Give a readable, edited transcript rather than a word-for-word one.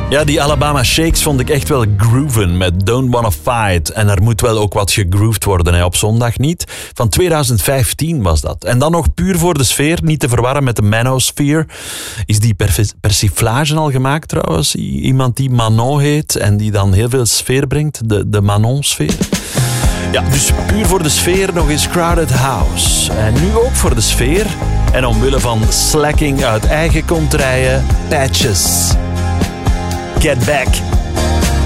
Ja, die Alabama Shakes vond ik echt wel grooven met Don't Wanna Fight. En er moet wel ook wat gegrooved worden, hè, op zondag niet. Van 2015 was dat. En dan nog puur voor de sfeer, niet te verwarren met de Manosphere. Is die persiflage al gemaakt trouwens? Iemand die Manon heet en die dan heel veel sfeer brengt. De Manon-sfeer. Ja, dus puur voor de sfeer nog eens Crowded House. En nu ook voor de sfeer. En omwille van slacking uit eigen kontrijen, Patches. Get back.